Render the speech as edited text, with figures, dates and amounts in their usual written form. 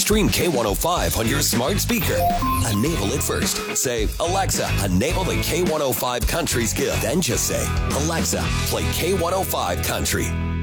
Stream K105 on your smart speaker. Enable it first. Say, Alexa, enable the K105 Country skill. Then just say, Alexa, play K105 Country.